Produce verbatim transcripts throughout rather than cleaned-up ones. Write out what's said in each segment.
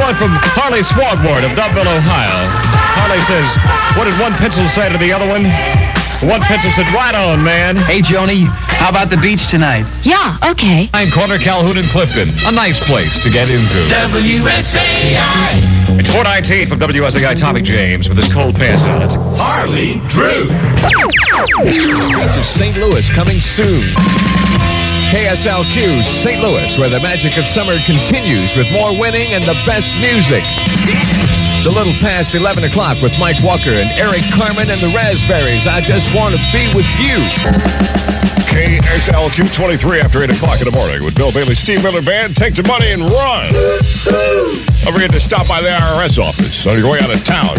one from Harley Swagward of Dubbville, Ohio. Harley says, what did one pencil say to the other one? One pencil said, right on, man. Hey, Joni, how about the beach tonight? Yeah, okay. Nine Corner, Calhoun, and Clifton. A nice place to get into. W S A I. It's four nineteen from W S A I, Tommy James with his cold pants on it. Harley Drew. Streets of Saint Louis coming soon. K S L Q, Saint Louis, where the magic of summer continues with more winning and the best music. It's a little past eleven o'clock with Mike Walker and Eric Carmen and the Raspberries. I just want to be with you. K S L Q twenty-three after eight o'clock in the morning with Bill Bailey, Steve Miller Band. Take the money and run. Don't forget to stop by the I R S office on your way out of town.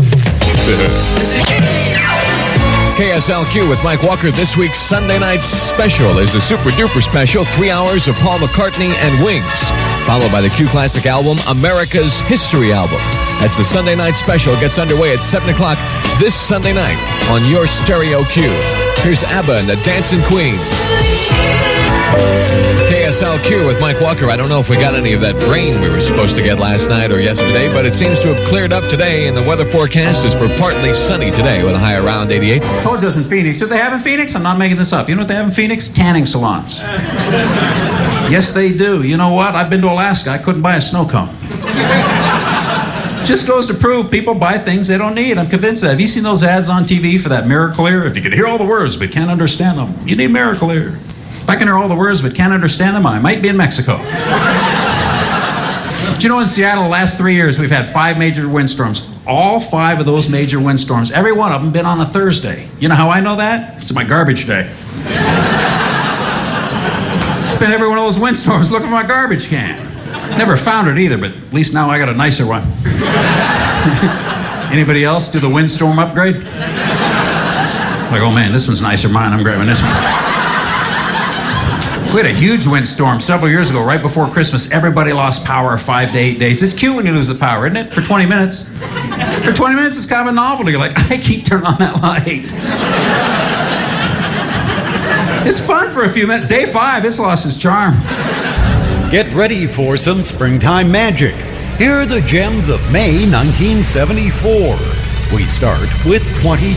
K S L Q with Mike Walker. This week's Sunday night special is the Super Duper Special, three hours of Paul McCartney and Wings, followed by the Q Classic album, America's History Album. That's the Sunday night special. It gets underway at seven o'clock this Sunday night on your Stereo Q. Here's ABBA and the Dancing Queen. K S L Q with Mike Walker. I don't know if we got any of that rain we were supposed to get last night or yesterday, but it seems to have cleared up today, and the weather forecast is for partly sunny today with a high around eighty-eight. I told you I was in Phoenix. What they have in Phoenix? I'm not making this up. You know what they have in Phoenix? Tanning salons. Yes, they do. You know what? I've been to Alaska. I couldn't buy a snow cone. Just goes to prove people buy things they don't need. I'm convinced of that. Have you seen those ads on T V for that Miracle-Ear? If you can hear all the words but can't understand them, you need Miracle-Ear. If I can hear all the words but can't understand them, I might be in Mexico. Do you know in Seattle, the last three years, we've had five major windstorms. All five of those major windstorms, every one of them been on a Thursday. You know how I know that? It's my garbage day. Spent every one of those windstorms looking for my garbage can. Never found it either, but at least now I got a nicer one. Anybody else do the windstorm upgrade? Like, oh man, this one's nicer than mine. I'm grabbing this one. We had a huge windstorm several years ago, right before Christmas. Everybody lost power five to eight days. It's cute when you lose the power, isn't it? For twenty minutes. For twenty minutes, it's kind of a novelty. You're like, I keep turning on that light. It's fun for a few minutes. Day five, it's lost its charm. Get ready for some springtime magic. Here are the gems of May nineteen seventy-four. We start with twenty